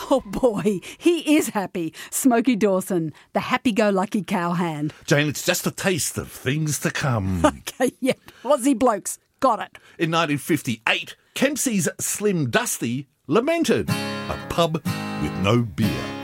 Oh boy, he is happy. Smokey Dawson, the happy-go-lucky cowhand. Jane, it's just a taste of things to come. Okay, yeah, Aussie blokes, got it. In 1958, Kempsey's Slim Dusty lamented a pub with no beer.